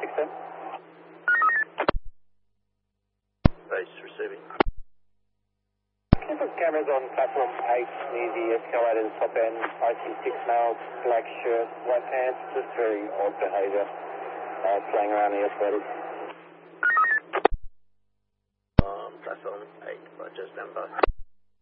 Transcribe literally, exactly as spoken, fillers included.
six seven. Base receiving. Different cameras on platform eight near the escalator's top end. I see six males, black shirt, white pants, just very odd behaviour. Uh, playing around the escalators. Um, platform eight, Roger, stand by.